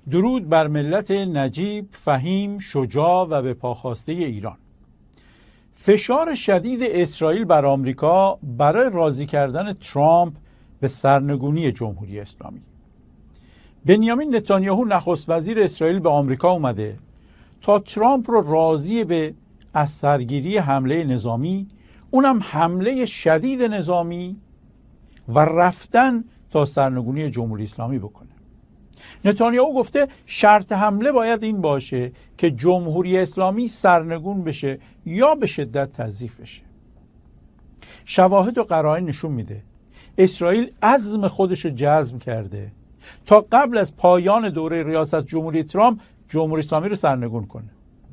درود بر ملت نجیب، فهیم، شجاع و به پاخواسته ایران. فشار شدید اسرائیل بر آمریکا برای راضی کردن ترامپ به سرنگونی جمهوری اسلامی. بنیامین نتانیاهو نخست وزیر اسرائیل به آمریکا اومده تا ترامپ رو راضی به از سرگیری حمله نظامی، اونم حمله شدید نظامی و رفتن تا سرنگونی جمهوری اسلامی بکنه. نتانیاهو گفته شرط حمله باید این باشه که جمهوری اسلامی سرنگون بشه یا به شدت تضعیف بشه. شواهد و قرائن نشون میده اسرائیل عزم خودش رو جزم کرده تا قبل از پایان دوره ریاست جمهوری ترامپ جمهوری اسلامی رو سرنگون کنه.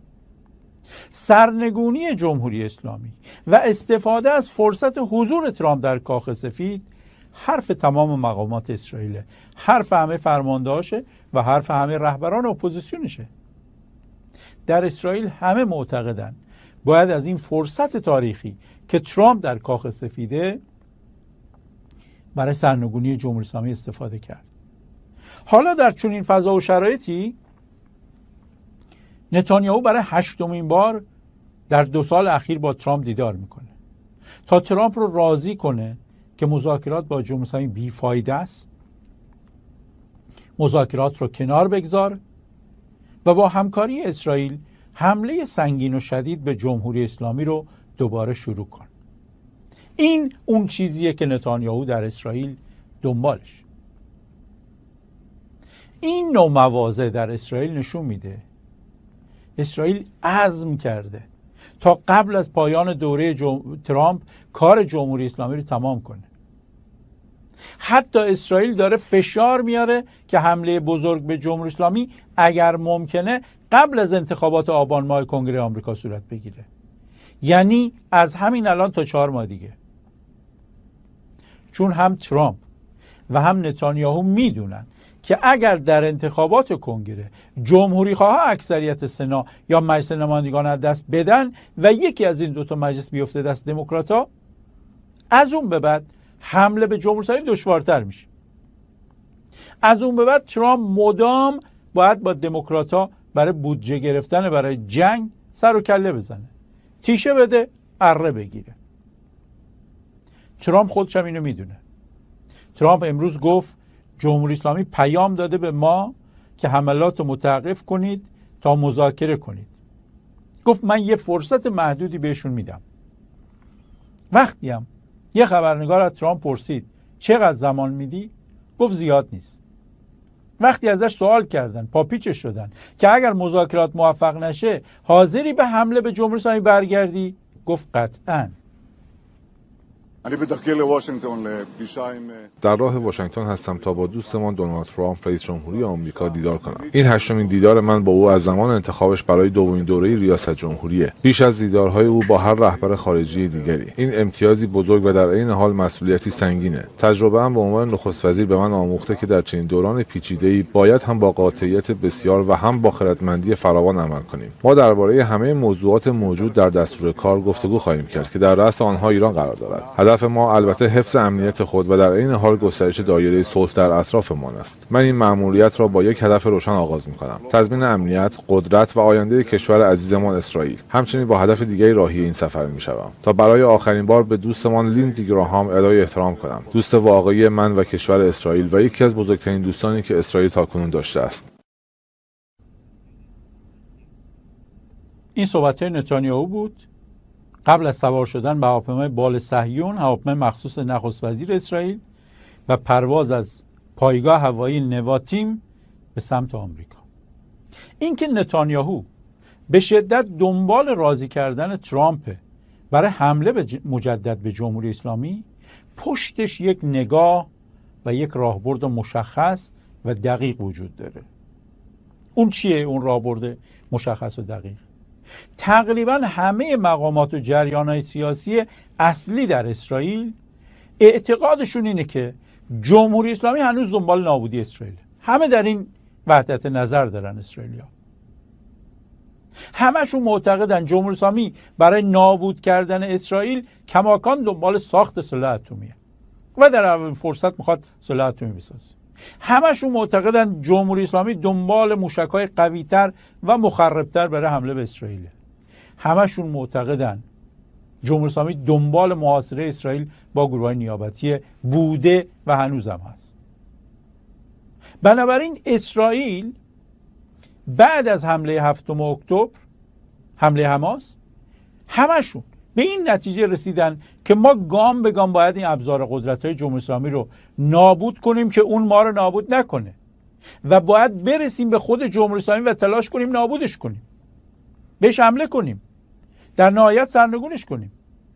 سرنگونی جمهوری اسلامی و استفاده از فرصت حضور ترامپ در کاخ سفید حرف تمام مقامات اسرائیل، حرف همه فرماندهاشه و حرف همه رهبران اپوزیسیونشه. در اسرائیل همه معتقدن باید از این فرصت تاریخی که ترامپ در کاخ سفیده برای سرنگونی جمهوری اسلامی استفاده کرد. حالا در چنین فضا و شرایطی نتانیاهو برای 8مین بار در 2 سال اخیر با ترامپ دیدار میکنه تا ترامپ رو راضی کنه که مذاکرات با جمهوری اسلامی بیفایده است، مذاکرات رو کنار بگذار و با همکاری اسرائیل حمله سنگین و شدید به جمهوری اسلامی رو دوباره شروع کن. این اون چیزیه که نتانیاهو در اسرائیل دنبالش. این نوع مواضع در اسرائیل نشون میده اسرائیل عزم کرده تا قبل از پایان دوره ترامپ کار جمهوری اسلامی رو تمام کنه. حتی اسرائیل داره فشار میاره که حمله بزرگ به جمهوری اسلامی اگر ممکنه قبل از انتخابات آبان ماه کنگره آمریکا صورت بگیره، یعنی از همین الان تا 4 ماه دیگه. چون هم ترامپ و هم نتانیاهو میدونن که اگر در انتخابات کنگره جمهوری خواه اکثریت سنا یا مجلس نمایندگان از دست بدن و یکی از این 2 مجلس بیفته دست دموکرات‌ها، از اون به بعد حمله به جمهوری اسلامی دشوارتر میشه. از اون به بعد ترامپ مدام باید با دموکرات‌ها برای بودجه گرفتن برای جنگ سر و کله بزنه، تیشه بده، اره بگیره. ترامپ خودش هم اینو میدونه. ترامپ امروز گفت جمهوری اسلامی پیام داده به ما که حملات رو متوقف کنید تا مذاکره کنید. گفت من یه فرصت محدودی بهشون میدم. وقتی هم یه خبرنگار از ترامپ پرسید چقدر زمان میدی؟ گفت زیاد نیست. وقتی ازش سوال کردن پاپیچش شدن که اگر مذاکرات موفق نشه حاضری به حمله به جمهوری اسلامی برگردی؟ گفت قطعاً. در راه واشنگتن هستم تا با دوستمان دونالد ترامپ رئیس جمهوری آمریکا دیدار کنم. این 8مین دیدار من با او از زمان انتخابش برای 2مین دوره ریاست جمهوریه. بیش از دیدارهای او با هر رهبر خارجی دیگری. این امتیازی بزرگ و در عین حال مسئولیتی سنگینه. تجربه هم به عنوان نخست وزیر به من آموخته که در چنین دوران پیچیده‌ای باید هم با قاطعیت بسیار و هم با خردمندی فراوان عمل کنیم. ما درباره همه موضوعات موجود در دستور کار گفتگو خواهیم کرد که در رأس آنها ایران قرار دارد. هدف ما البته حفظ امنیت خود و در عین حال گسترش دایره صلح در اطرافمان است. من این مأموریت را با یک هدف روشن آغاز می‌کنم: تضمین امنیت، قدرت و آینده کشور عزیزمان اسرائیل. همچنین با هدف دیگری راهی این سفر می‌شوم تا برای آخرین بار به دوستمان لیندزی گراهام ادای احترام کنم، دوست واقعی من و کشور اسرائیل و یکی از بزرگترین دوستانی که اسرائیل تاکنون داشته است. این صحبت‌های نتانیاهو بود قبل از سوار شدن به هواپیمای بال صهیون، هواپیمای مخصوص نخست وزیر اسرائیل، و پرواز از پایگاه هوایی نواتیم به سمت آمریکا. اینکه نتانیاهو به شدت دنبال راضی کردن ترامپ برای حمله مجدد به جمهوری اسلامی، پشتش یک نگاه و یک راهبرد مشخص و دقیق وجود داره. اون چیه اون راهبرد مشخص و دقیق؟ تقریبا همه مقامات و جریان‌های سیاسی اصلی در اسرائیل اعتقادشون اینه که جمهوری اسلامی هنوز دنبال نابودی اسرائیل. همه در این وحدت نظر دارن اسرائیلی‌ها. همشون معتقدن جمهوری اسلامی برای نابود کردن اسرائیل کماکان دنبال ساخت سلاح اتمیه و در اولین فرصت میخواد سلاح اتمی بسازه. همشون معتقدن جمهوری اسلامی دنبال موشک‌های قوی‌تر و مخربتر برای حمله به اسرائیل. همشون معتقدن جمهوری اسلامی دنبال محاصره اسرائیل با گروه‌های نیابتی بوده و هنوزم هست. بنابراین اسرائیل بعد از حمله 7 اکتبر، حمله حماس، همشون به این نتیجه رسیدن که ما گام به گام باید این ابزار قدرت‌های جمهوری اسلامی رو نابود کنیم که اون ما رو نابود نکنه و باید برسیم به خود جمهوری اسلامی و تلاش کنیم نابودش کنیم، بهش حمله کنیم، در نهایت سرنگونش کنیم.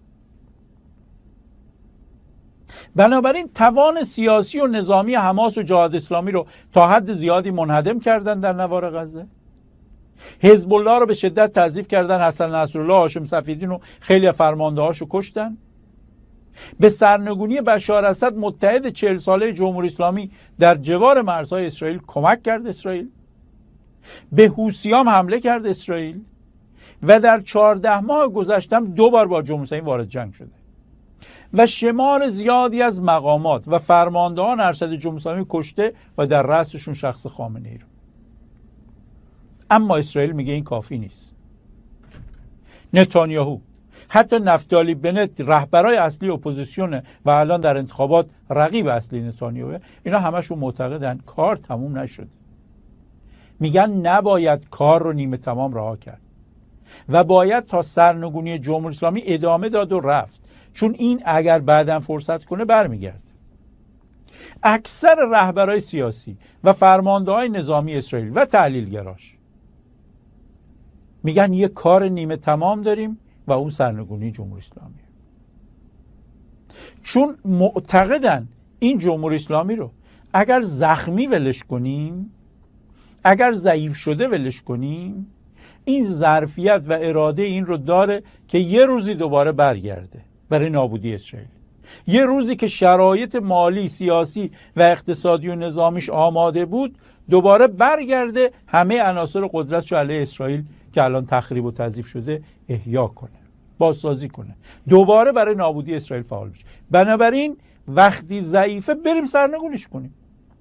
بنابراین توان سیاسی و نظامی حماس و جهاد اسلامی رو تا حد زیادی منهدم کردن در نوار غزه. حزب الله رو به شدت تضعیف کردن، حسن نصرالله، هاشم صفیدین و خیلی از فرمانده‌هاشو کشتن. به سرنگونی بشار اسد، متحد 40 ساله جمهوری اسلامی، در جوار مرزهای اسرائیل کمک کرد اسرائیل. به حوثیان حمله کرد اسرائیل و در 14 ماه گذشته هم 2 بار با جمهوری اسلامی وارد جنگ شده و شمار زیادی از مقامات و فرماندهان ارشد جمهوری اسلامی کشته و در رأسشون شخص خامنه‌ای رو. اما اسرائیل میگه این کافی نیست. نتانیاهو، حتی نفتالی بنت، رهبرای اصلی اپوزیسیون و الان در انتخابات رقیب اصلی نتانیاهو، اینا همشون معتقدن کار تموم نشده. میگن نباید کار رو نیمه تمام رها کرد و باید تا سرنگونی جمهوری اسلامی ادامه داد و رفت، چون این اگر بعداً فرصت کنه برمیگرده. اکثر رهبرای سیاسی و فرمانده‌های نظامی اسرائیل و تحلیلگراش میگن یه کار نیمه تمام داریم و اون سرنگونی جمهوری اسلامی، چون معتقدن این جمهوری اسلامی رو اگر زخمی ولش کنیم، اگر ضعیف شده ولش کنیم، این ظرفیت و اراده این رو داره که یه روزی دوباره برگرده برای نابودی اسرائیل. یه روزی که شرایط مالی، سیاسی و اقتصادی و نظامیش آماده بود، دوباره برگرده همه عناصر قدرتش علیه اسرائیل که الان تخریب و تضعیف شده احیا کنه، بازسازی کنه، دوباره برای نابودی اسرائیل فعال بشه. بنابراین وقتی ضعیفه بریم سرنگونیش کنیم.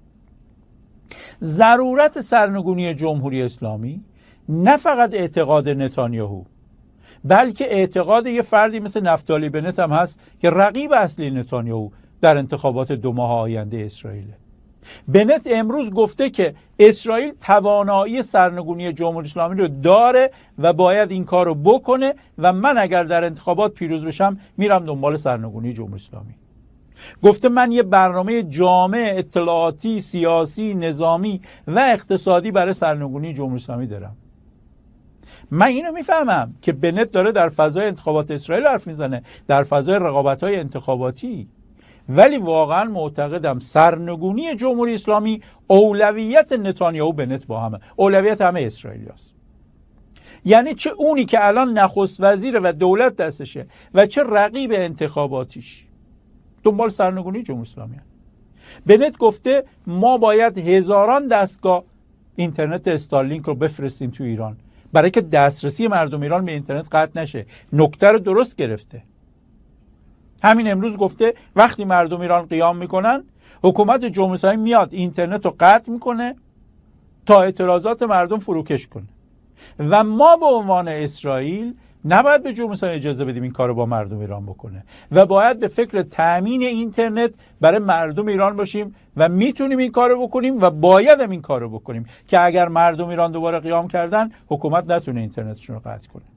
ضرورت سرنگونی جمهوری اسلامی نه فقط اعتقاد نتانیاهو، بلکه اعتقاد یه فردی مثل نفتالی بنت هم هست که رقیب اصلی نتانیاهو در انتخابات 2 ماه آینده اسرائیله. بنت امروز گفته که اسرائیل توانایی سرنگونی جمهوری اسلامی رو داره و باید این کار رو بکنه و من اگر در انتخابات پیروز بشم میرم دنبال سرنگونی جمهوری اسلامی. گفته من یه برنامه جامع اطلاعاتی، سیاسی، نظامی و اقتصادی برای سرنگونی جمهوری اسلامی دارم. من اینو میفهمم که بنت داره در فضای انتخابات اسرائیل حرف میزنه، در فضای رقابت‌های انتخاباتی، ولی واقعا معتقدم سرنگونی جمهوری اسلامی اولویت نتانیاهو بنت با همه، اولویت همه اسرائیلیاست. یعنی چه اونی که الان نخست وزیر و دولت دستشه و چه رقیب انتخاباتیش دنبال سرنگونی جمهوری اسلامی هست. بنت گفته ما باید هزاران دستگاه اینترنت استارلینک رو بفرستیم تو ایران برای که دسترسی مردم ایران به اینترنت قطع نشه. نکته رو درست گرفته. همین امروز گفته وقتی مردم ایران قیام میکنن، حکومت جمهوری اسلامی میاد اینترنت رو قطع میکنه تا اعتراضات مردم فروکش کنه و ما به عنوان اسرائیل نباید به جمهوری اسلامی اجازه بدیم این کارو با مردم ایران بکنه و باید به فکر تامین اینترنت برای مردم ایران باشیم و میتونیم این کارو بکنیم و باید هم این کارو بکنیم که اگر مردم ایران دوباره قیام کردن حکومت نتونه اینترنتشون رو قطع کنه.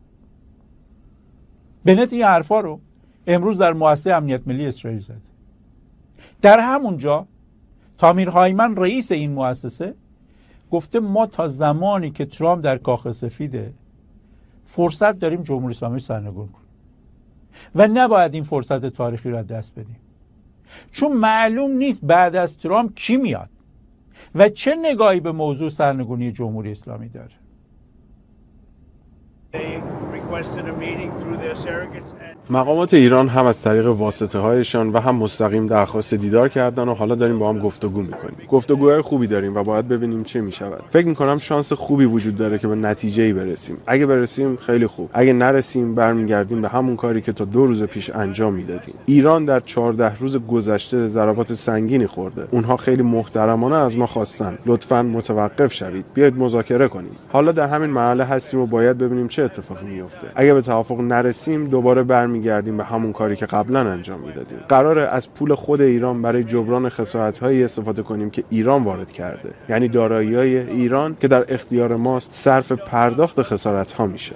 بنت این حرفا رو امروز در مؤسسه امنیت ملی اسرائیل زد. در همونجا تامیر هایمن رئیس این مؤسسه گفته ما تا زمانی که ترامپ در کاخ سفیده فرصت داریم جمهوری اسلامی سرنگون کنیم و نباید این فرصت تاریخی رو از دست بدیم، چون معلوم نیست بعد از ترامپ کی میاد و چه نگاهی به موضوع سرنگونی جمهوری اسلامی داره. مقامات ایران هم از طریق واسطه هایشان و هم مستقیم درخواست دیدار کردن و حالا داریم با هم گفتگو میکنیم. گفتگوهای خوبی داریم و باید ببینیم چه میشود. فکر میکنم شانس خوبی وجود داره که به نتیجه‌ای برسیم. اگه برسیم خیلی خوب. اگه نرسیم برمیگردیم به همون کاری که تا 2 روز پیش انجام میدادیم. ایران در 14 روز گذشته ضربات سنگینی خورده. اونها خیلی محترمانه از ما خواستن لطفاً متوقف شوید. بیاید مذاکره کنیم. حالا در همین مرحله هستیم و باید ببینیم چه اتفاقی میفته. اگه به توافق نرسیم دوباره برمیگردیم به همون کاری که قبلا انجام میدادیم. قراره از پول خود ایران برای جبران خسارت‌هایی استفاده کنیم که ایران وارد کرده. یعنی دارایی‌های ایران که در اختیار ماست صرف پرداخت خسارت‌ها میشه.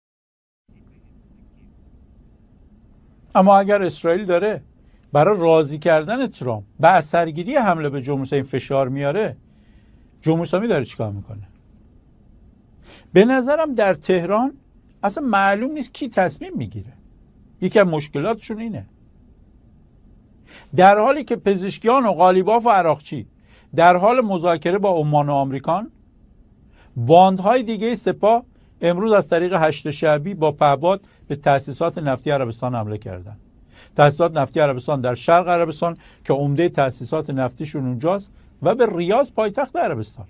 اما اگر اسرائیل داره برای راضی کردن ترامپ به اثرگیری حمله به جمهوری اسلامی فشار میاره، جمهوری اسلامی داره چیکار میکنه؟ به نظرم در تهران اصلا معلوم نیست کی تصمیم میگیره. یکی از مشکلاتشون اینه. در حالی که پزشکیان و قالیباف و عراقچی در حال مذاکره با عمان و آمریکان، باندهای دیگه سپاه امروز از طریق هشت شعبی با پهپاد به تأسیسات نفتی عربستان حمله کردن. تأسیسات نفتی عربستان در شرق عربستان که عمده تأسیسات نفتیشون اونجاست و به ریاض پایتخت عربستان.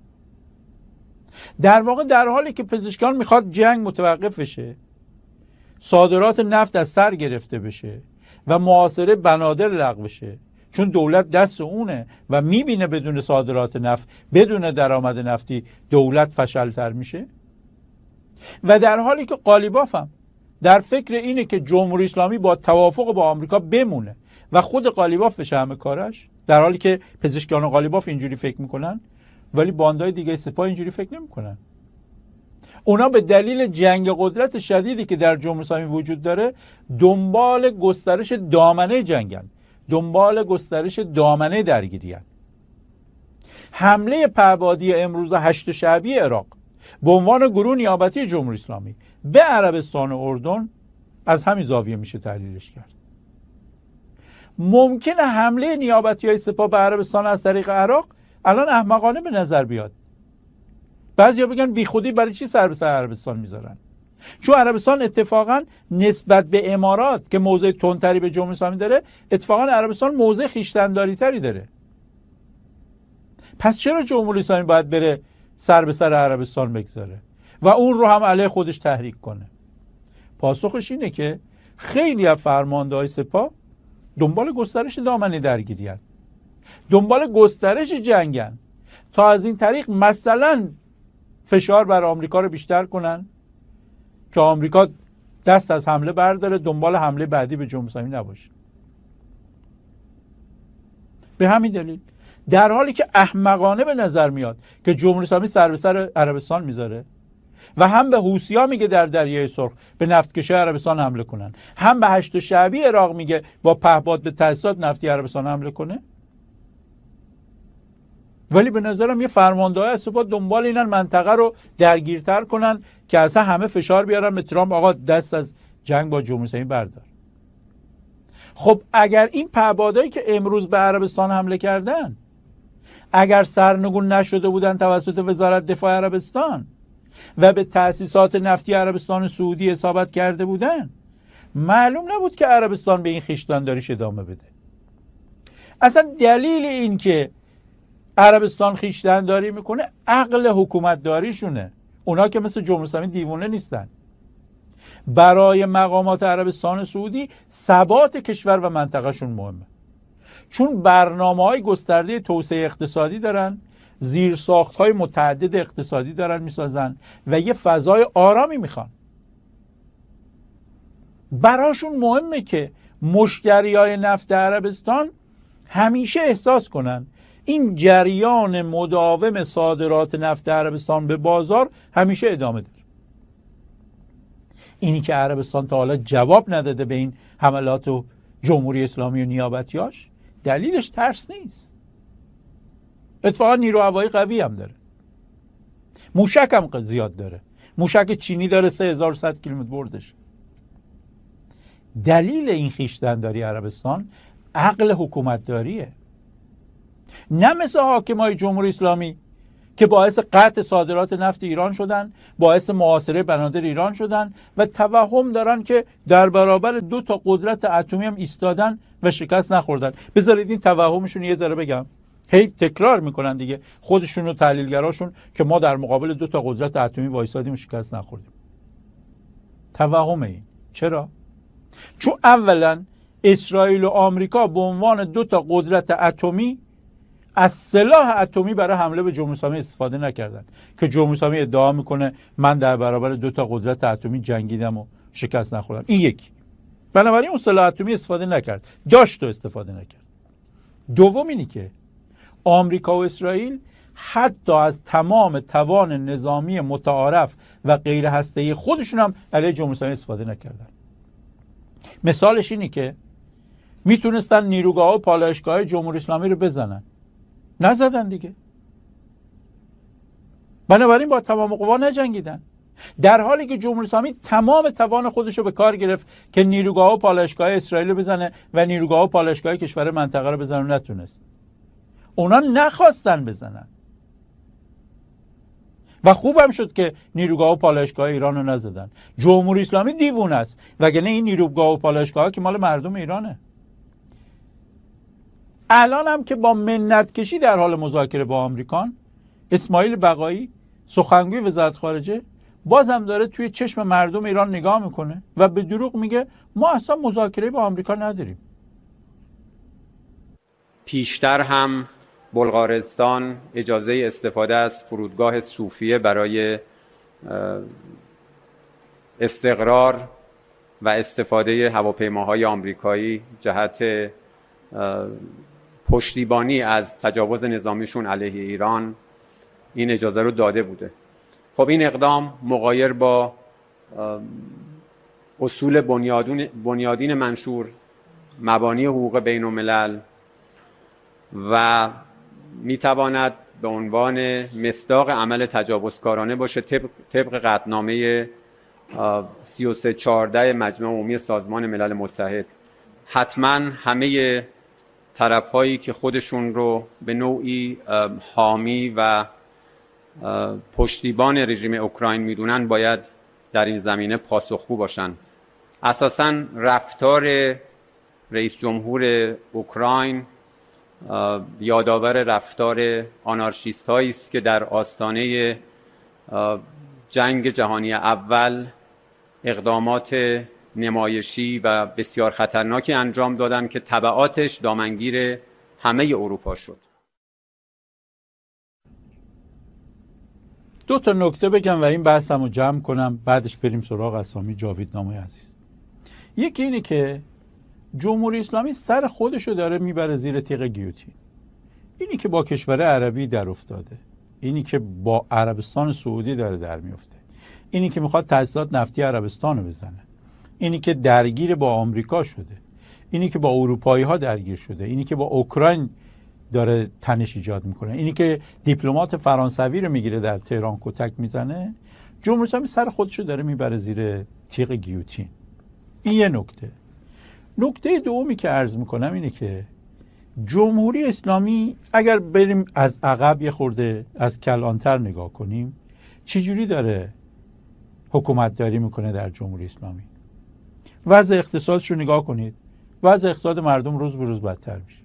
در واقع در حالی که پزشکان میخواد جنگ متوقف بشه، صادرات نفت از سر گرفته بشه و محاصره بنادر لغو بشه، چون دولت دست اونه و میبینه بدون صادرات نفت، بدون درآمد نفتی دولت فشلتر میشه، و در حالی که قالیباف هم در فکر اینه که جمهوری اسلامی با توافق با آمریکا بمونه و خود قالیباف بشه همه کارش، در حالی که پزشکیان و قالیباف اینجوری فکر میکنن، ولی باندهای دیگه سپاه اینجوری فکر نمیکنن. اونا به دلیل جنگ قدرت شدیدی که در جمهوری اسلامی وجود داره دنبال گسترش دامنه جنگن، دنبال گسترش دامنه درگیریان. حمله پهپادی امروز هشت شعبی عراق به عنوان گروه نیابتی جمهوری اسلامی به عربستان و اردن از همین زاویه میشه تحلیلش کرد. ممکنه حمله نیابتی های سپاه به عربستان از طریق عراق الان احمقانه به نظر بیاد. بعضیا بگن بی خودی برای چی سر به سر عربستان میذارن؟ چون عربستان اتفاقا نسبت به امارات که موضع تندتری به جمهوری اسلامی داره، اتفاقا عربستان موضع خویشتن‌داری تری داره. پس چرا جمهوری اسلامی باید بره سر به سر عربستان بگذاره و اون رو هم علیه خودش تحریک کنه؟ پاسخش اینه که خیلی از فرمانده‌های سپاه دنبال گسترش دامنه درگیری‌اند، دنبال گسترش جنگن تا از این طریق مثلا فشار بر آمریکا رو بیشتر کنن که آمریکا دست از حمله برداره، دنبال حمله بعدی به جمهوری اسلامی نباشه. به همین دلیل در حالی که احمقانه به نظر میاد که جمهوری اسلامی سر به سر عربستان میذاره و هم به حوثی‌ها میگه در دریای سرخ به نفتکشه عربستان حمله کنن، هم به هشت شعبی عراق میگه با پهپاد به تأسیسات نفتی عربستان حمله کنه، ولی به نظرم یه فرمانده‌های از سپاه دنبال اینن منطقه رو درگیرتر کنن که اصلا همه فشار بیارن به ترامپ آقا دست از جنگ با جمهوری اسلامی بردار. خب اگر این پهپادهایی که امروز به عربستان حمله کردن اگر سرنگون نشده بودن توسط وزارت دفاع عربستان و به تأسیسات نفتی عربستان سعودی اصابت کرده بودن، معلوم نبود که عربستان به این خویشتن‌داریش ادامه بده. اصلا دلیل این که عربستان خویشتن‌داری میکنه عقل حکومتداریشونه. اونا که مثل جمهوری اسلامی دیوونه نیستن. برای مقامات عربستان سعودی ثبات کشور و منطقهشون مهمه، چون برنامه‌های گسترده توسعه اقتصادی دارن، زیرساخت‌های متعدد اقتصادی دارن میسازن و یه فضای آرامی میخوان. براشون مهمه که مشتریای نفت عربستان همیشه احساس کنن این جریان مداوم صادرات نفت عربستان به بازار همیشه ادامه داره. اینی که عربستان تا حالا جواب نداده به این حملات و جمهوری اسلامی و نیابتیاش دلیلش ترس نیست. اتفاقا نیرو هوایی قوی هم داره، موشک هم زیاد داره، موشک چینی داره 3100 کیلومتر بردش. دلیل این خویشتن‌داری عربستان عقل حکومتداریه، نه مثل حاکمای جمهوری اسلامی که باعث قطع صادرات نفت ایران شدن، باعث محاصره بنادر ایران شدن و توهم دارن که در برابر 2 تا قدرت اتمی هم ایستادن و شکست نخوردن. بذارید این توهمشون یه ذره بگم. هی تکرار میکنن دیگه خودشون و تحلیلگراشون که ما در مقابل 2 تا قدرت اتمی وایسادیم و شکست نخوردیم. توهمه این. چرا؟ چون اولا اسرائیل و آمریکا به عنوان 2 تا قدرت اتمی از سلاح اتمی برای حمله به جمهوری اسلامی استفاده نکردن که جمهوری اسلامی ادعا میکنه من در برابر 2 تا قدرت اتمی جنگیدم و شکست نخوردم. این یکی. بنابراین اون سلاح اتمی استفاده نکرد، داشت و استفاده نکرد. دوم اینی که آمریکا و اسرائیل حتی از تمام توان نظامی متعارف و غیر هسته‌ای خودشون هم علیه جمهوری اسلامی استفاده نکردن. مثالش اینی که میتونستن نیروگاه و پالایشگاه جمهوری اسلامی رو بزنن، نزدن دیگه. بنابراین با تمام قوا نجنگیدن، در حالی که جمهوری اسلامی تمام توان خودش رو به کار گرفت که نیروگاه و پالایشگاه اسرائیل رو بزنه و نیروگاه و پالایشگاه کشور منطقه رو بزنه، نتونست. اونا نخواستن بزنن و خوبم شد که نیروگاه و پالایشگاه ایران رو نزدن. جمهوری اسلامی دیوونه است، وگرنه این نیروگاه و پالایشگاه که مال مردم ایرانه. الان هم که با منت کشی در حال مذاکره با آمریکان، اسماعیل بقایی سخنگوی وزارت خارجه بازم داره توی چشم مردم ایران نگاه میکنه و به دروغ میگه ما اصلا مذاکره با آمریکا نداریم. پیشتر هم بلغارستان اجازه استفاده از فرودگاه صوفیه برای استقرار و استفاده هواپیماهای آمریکایی جهت پشتیبانی از تجاوز نظامیشون علیه ایران این اجازه رو داده بوده. خب این اقدام مغایر با اصول بنیادین منشور، مبانی حقوق بین الملل و میتواند به عنوان مصداق عمل تجاوزکارانه باشه طبق قطعنامه 3314 مجمع عمومی سازمان ملل متحد. حتما همه طرف‌هایی که خودشون رو به نوعی حامی و پشتیبان رژیم اوکراین میدونن باید در این زمینه پاسخگو باشن. اساساً رفتار رئیس جمهور اوکراین یادآور رفتار آنارشیست‌هایی است که در آستانه جنگ جهانی اول اقدامات نمایشی و بسیار خطرناکی انجام دادن که تبعاتش دامنگیر همه اروپا شد. 2 تا نکته بگم و این بحثمو جمع کنم، بعدش بریم سراغ اسامی جاویدنامه عزیز. یکی اینه که جمهوری اسلامی سر خودشو داره میبره زیر تیغ گیوتین. اینی که با کشور عربی در افتاده، اینی که با عربستان سعودی داره در میفته، اینی که میخواد تاسیسات نفتی عربستان رو بزنه، اینی که درگیر با آمریکا شده، اینی که با اروپایی ها درگیر شده، اینی که با اوکراین داره تنش ایجاد میکنه، اینی که دیپلمات فرانسوی رو میگیره در تهران کتک میزنه، جمهوری اسلامی سر خودشو داره میبره زیر تیغ گیوتین. این یه نکته. نکته دومی که عرض میکنم اینه که جمهوری اسلامی اگر بریم از عقب یه خورده از کلانتر نگاه کنیم، چجوری داره حکومت داری میکنه در جمهوری اسلامی؟ وضع اقتصادش رو نگاه کنید. وضع اقتصاد مردم روز به روز بدتر میشه.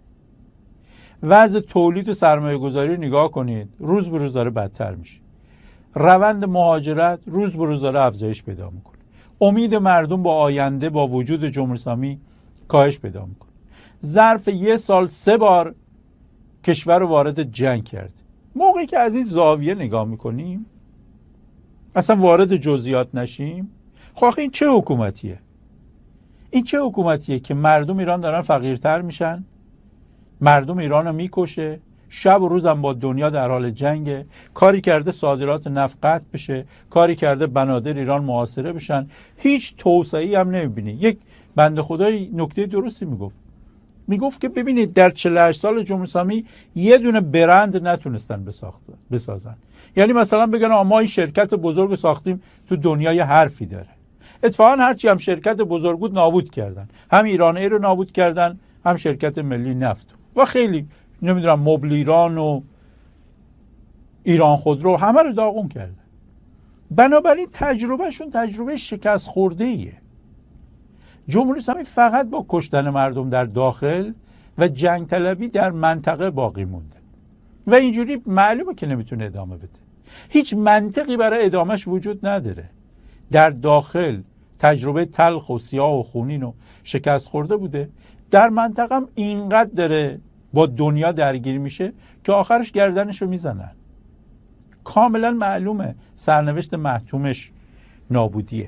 وضع تولید و سرمایه گذاری رو نگاه کنید، روز به روز داره بدتر میشه. روند مهاجرت روز به روز داره افزایش پیدا میکنه. امید مردم با آینده با وجود جمهوری اسلامی کاهش پیدا میکنه. ظرف 1 سال 3 بار کشور رو وارد جنگ کرد. موقعی که از این زاویه نگاه میکنیم، اصلا وارد جزئیات نشیم، خب این چه حکومتیه؟ این چه حکومتیه که مردم ایران دارن فقیرتر میشن، مردم ایران رو میکشه، شب و روزم با دنیا در حال جنگه، کاری کرده صادرات نفت قطع بشه، کاری کرده بنادر ایران محاصره بشن، هیچ توسعه‌ای هم نمیبینی. یک بنده خدای نکته درستی میگفت که ببینید در 48 سال جمهوری اسلامی یه دونه برند نتونستن بسازن. یعنی مثلا بگن ما این شرکت بزرگ ساختیم تو دنیا یه حرفی داره. اتفاقا هرچی هم شرکت بزرگ بود نابود کردن. هم ایران ایر رو نابود کردن، هم شرکت ملی نفت و خیلی نمیدونم مبل ایران و ایران خودرو، همه رو داغون کردن. بنابراین تجربهشون تجربه شکست خورده ایه. جمهوری اسلامی فقط با کشتن مردم در داخل و جنگ طلبی در منطقه باقی مونده و اینجوری معلومه که نمیتونه ادامه بده. هیچ منطقی برای ادامهش وجود نداره. در داخل تجربه تلخ و سیاه و خونین و شکست خورده بوده، در منطقه هم اینقدر داره با دنیا درگیر میشه که آخرش گردنشو میزنن. کاملا معلومه سرنوشت محتومش نابودیه.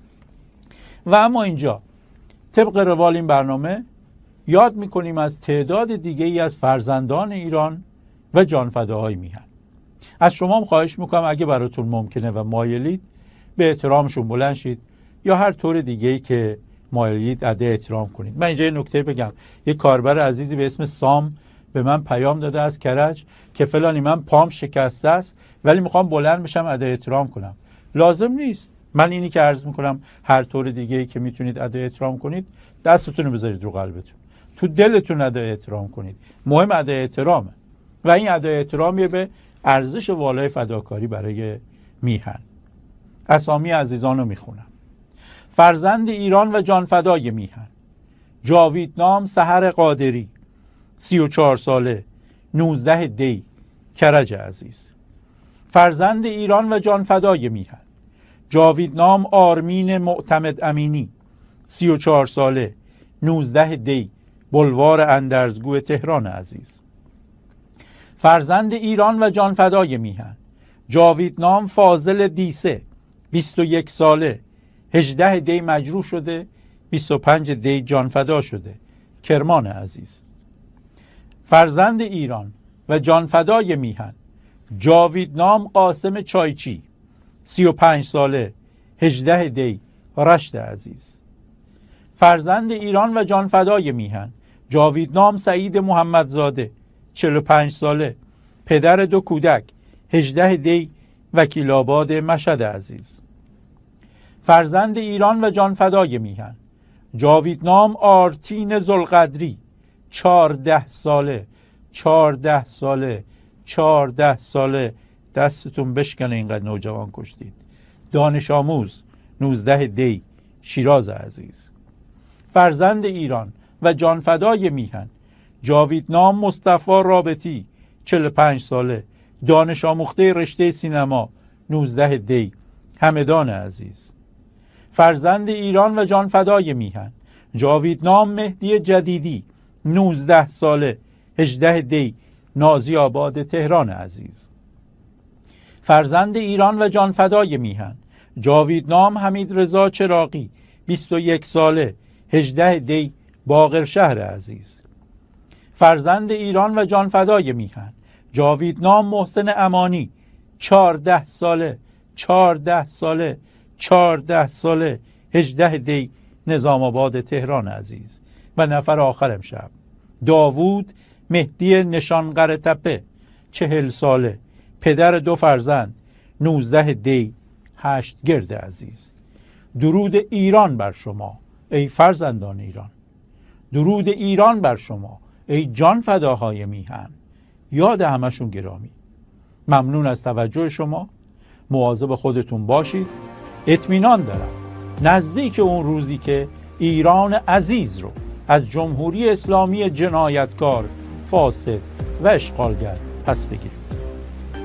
و اما اینجا طبق روال این برنامه یاد میکنیم از تعداد دیگه ای از فرزندان ایران و جانفداهای میهن. از شما هم خواهش میکنم اگه براتون ممکنه و مایلید به احترامشون بلند شید یا هر طور دیگه ای که مایلید اده احترام کنید. من اینجا یه نکته بگم. یه کاربر عزیزی به اسم سام به من پیام داده از کرج که فلانی من پام شکسته است ولی میخوام بلند بشم اده احترام کنم. لازم نیست. من اینی که عرض میکنم هر طور دیگه ای که میتونید اده احترام کنید، دستتون رو بذارید رو قلبتون، تو دلتون اده احترام کنید. مهم اده احترامه و این اده احترامیه به ارزش والای فداکاری برای میهن. اسامی عزیزان رو میخونم. فرزند ایران و جانفدای میهن: جاویدنام سحر قادری، 34 ساله، 19 دی، کرج عزیز. فرزند ایران و جانفدای میهن: جاویدنام آرمین معتمد امینی، 34 ساله، 19 دی، بلوار اندرزگو تهران عزیز. فرزند ایران و جانفدای میهن: جاویدنام فاضل دیسه، 21 ساله، 18 دی مجروح شده، 25 دی جانفدا شده، کرمان عزیز. فرزند ایران و جانفدای میهن: جاویدنام قاسم چایچی، 35 ساله، 18 دی، رشت عزیز. فرزند ایران و جانفدای میهن: جاویدنام سعید محمدزاده، 45 ساله، پدر 2 کودک، 18 دی، وکیل آباد مشهد عزیز. فرزند ایران و جانفدای میهن: جاویدنام آرتین ذوالقدری، 14 ساله، 14 ساله، 14 ساله. دستتون بشکنه اینقدر نوجوان کشتید. دانش آموز، 19 دی، شیراز عزیز. فرزند ایران و جانفدای میهن: جاویدنام مصطفی رابطی، 45 ساله، دانش آموخته رشته سینما، 19 دی، همدان عزیز. فرزند ایران و جانفدای میهن: جاویدنام مهدی جدیدی، 19 ساله، 18 دی، نازی آباد تهران عزیز. فرزند ایران و جانفدای میهن: جاویدنام حمید رضا چراغی، 21 ساله، 18 دی، باقرشهر عزیز. فرزند ایران و جانفدای میهن: جاویدنام محسن امانی، 14 ساله، 14 ساله، 14 ساله، 18 دی، نظام آباد تهران عزیز. و نفر آخر امشب: داوود مهدی نشانقره تپه، 40 ساله، پدر 2 فرزند، 19 دی، 8 گرد عزیز. درود ایران بر شما ای فرزندان ایران. درود ایران بر شما ای جان فداهای میهن. یاد همشون گرامی. ممنون از توجه شما. مواظب خودتون باشید. اطمینان دارم نزدیک اون روزی که ایران عزیز رو از جمهوری اسلامی جنایتکار، فاسد و اشغالگر پس بگیریم.